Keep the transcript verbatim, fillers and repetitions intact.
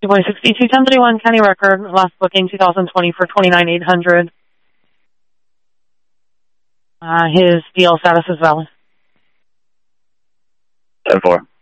two point sixty-two ten thirty-one county record. Last booking two thousand twenty for twenty-nine eight hundred. Uh, his D L status is valid. ten four.